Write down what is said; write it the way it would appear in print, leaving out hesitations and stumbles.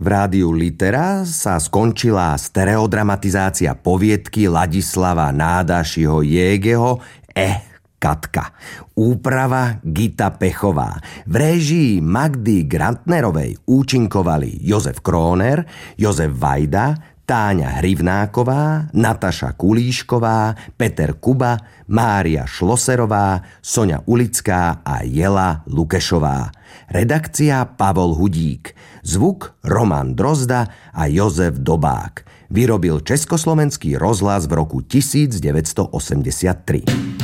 V rádiu Litera sa skončila stereodramatizácia poviedky Ladislava Nádašiho Jégeho Katka. Úprava Gita Pechová. V réžii Magdy Grantnerovej účinkovali Jozef Króner, Jozef Vajda, Táňa Hrivnáková, Nataša Kulíšková, Peter Kuba, Mária Šloserová, Soňa Ulická a Jela Lukešová. Redakcia Pavol Hudík. Zvuk Roman Drozda a Jozef Dobák. Vyrobil Československý rozhlas v roku 1983.